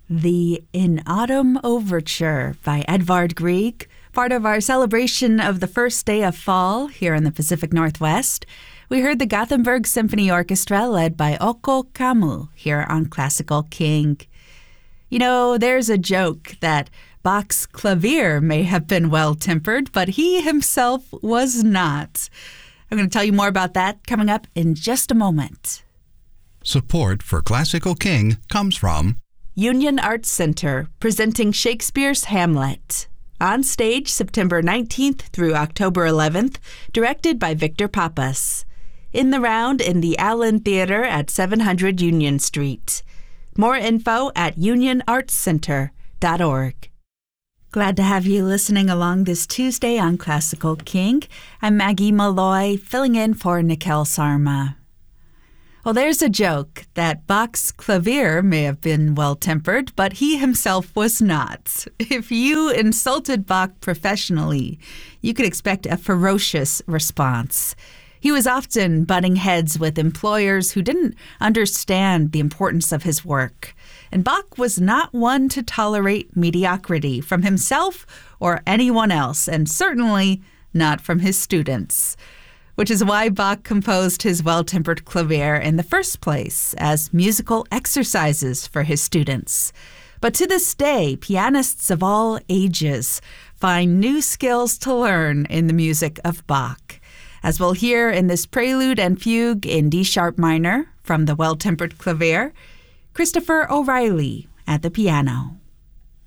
The In Autumn Overture by Edvard Grieg, part of our celebration of the first day of fall here in the Pacific Northwest. We heard the Gothenburg Symphony Orchestra led by Ocko Kammu here on Classical King. You know, there's a joke that Bach's clavier may have been well-tempered, but he himself was not. I'm going to tell you more about that coming up in just a moment. Support for Classical King comes from Union Arts Center, presenting Shakespeare's Hamlet. On stage September 19th through October 11th, directed by Victor Pappas. In the round in the Allen Theater at 700 Union Street. More info at unionartscenter.org. Glad to have you listening along this Tuesday on Classical King. I'm Maggie Malloy, filling in for Nikhil Sarma. Well, there's a joke that Bach's clavier may have been well-tempered, but he himself was not. If you insulted Bach professionally, you could expect a ferocious response. He was often butting heads with employers who didn't understand the importance of his work. And Bach was not one to tolerate mediocrity from himself or anyone else, and certainly not from his students. Which is why Bach composed his well-tempered clavier in the first place as musical exercises for his students. But to this day, pianists of all ages find new skills to learn in the music of Bach. As we'll hear in this prelude and fugue in D-sharp minor from the well-tempered clavier, Christopher O'Reilly at the piano.